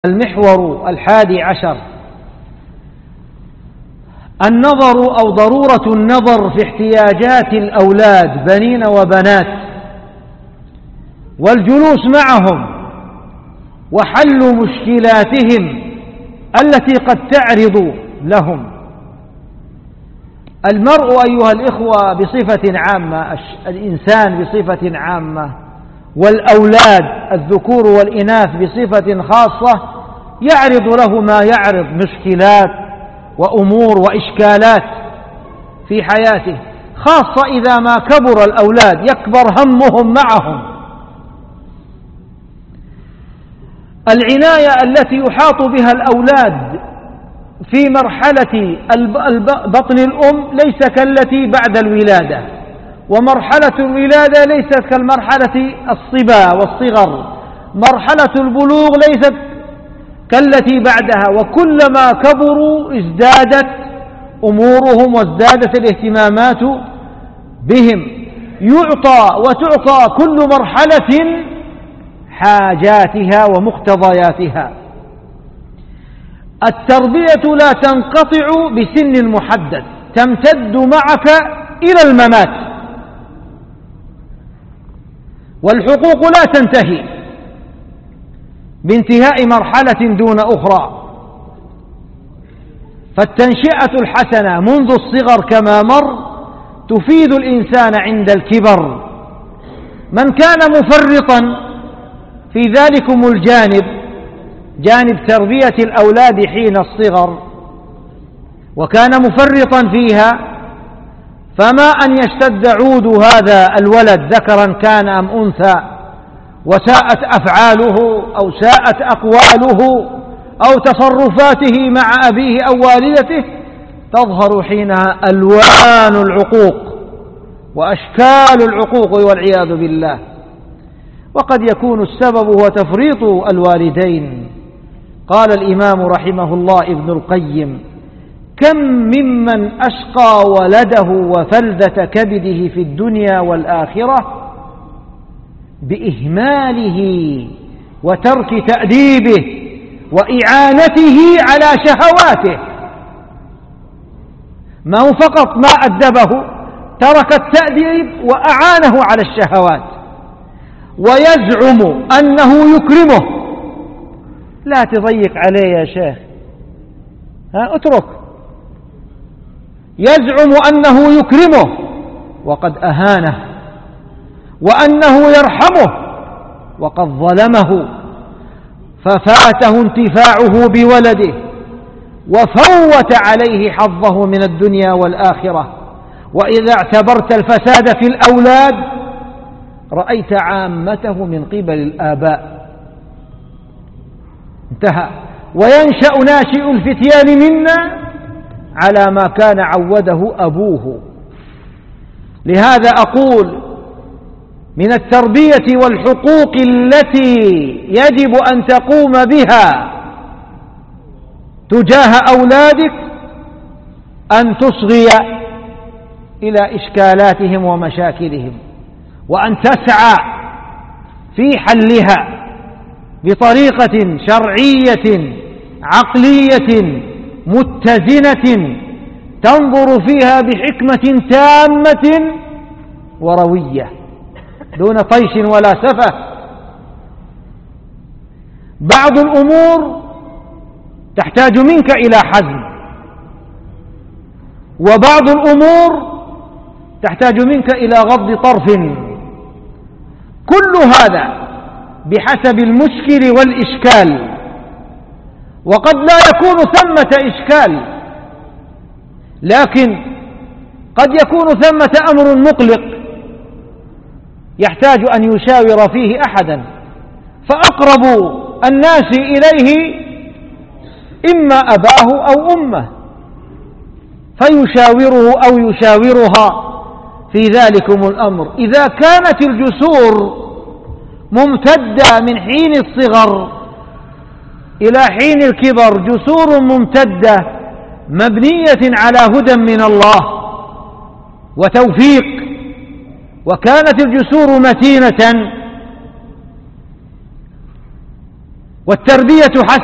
المحور 11 النظر أو ضرورة النظر في احتياجات الأولاد بنين وبنات والجلوس معهم وحل مشكلاتهم التي قد تعرض لهم. المرء أيها الإخوة بصفة عامة، الإنسان بصفة عامة، والأولاد الذكور والإناث بصفة خاصة يعرض له ما يعرض مشكلات وأمور وإشكالات في حياته، خاصة إذا ما كبر الأولاد يكبر همهم معهم. العناية التي يحاط بها الأولاد في مرحلة بطن الأم ليس كالتي بعد الولادة، ومرحلة الولادة ليست كالمرحلة الصبا والصغر، مرحلة البلوغ ليست كالتي بعدها، وكلما كبروا ازدادت أمورهم وازدادت الاهتمامات بهم. يعطى وتعطى كل مرحلة حاجاتها ومقتضياتها. التربية لا تنقطع بسن محدد، تمتد معك إلى الممات، والحقوق لا تنتهي بانتهاء مرحلة دون أخرى. فالتنشئة الحسنة منذ الصغر كما مر تفيد الإنسان عند الكبر. من كان مفرطا في ذلكم الجانب، جانب تربية الأولاد حين الصغر، وكان مفرطا فيها، فما أن يشتد عود هذا الولد ذكرا كان أم أنثى وساءت أفعاله أو ساءت أقواله أو تصرفاته مع أبيه أو والدته، تظهر حينها ألوان العقوق وأشكال العقوق والعياذ بالله. وقد يكون السبب هو تفريط الوالدين. قال الإمام رحمه الله ابن القيم: كم ممن أشقى ولده وفلذة كبده في الدنيا والآخرة بإهماله وترك تأديبه وإعانته على شهواته. ما هو فقط ما أدبه، ترك التأديب وأعانه على الشهوات، ويزعم أنه يكرمه. لا تضيق عليه يا شيخ، اترك. يزعم أنه يكرمه وقد أهانه، وأنه يرحمه وقد ظلمه، ففاته انتفاعه بولده وفوت عليه حظه من الدنيا والآخرة. وإذا اعتبرت الفساد في الأولاد رأيت عامته من قبل الآباء. انتهى. وينشأ ناشئ الفتيان منا على ما كان عوده أبوه. لهذا أقول: من التربية والحقوق التي يجب أن تقوم بها تجاه أولادك أن تصغي إلى إشكالاتهم ومشاكلهم، وأن تسعى في حلها بطريقة شرعية عقلية متزنة تنظر فيها بحكمة تامة وروية دون طيش ولا سفه. بعض الأمور تحتاج منك إلى حزم، وبعض الأمور تحتاج منك إلى غض طرف. كل هذا بحسب المشكل والإشكال، وقد لا يكون ثمة إشكال، لكن قد يكون ثمة أمر مقلق يحتاج أن يشاور فيه أحدا، فأقرب الناس إليه إما أباه أو أمه، فيشاوره أو يشاورها في ذلكم الأمر. إذا كانت الجسور ممتدة من حين الصغر إلى حين الكبر، جسور ممتدة مبنية على هدى من الله وتوفيق، وكانت الجسور متينة والتربية حسنة،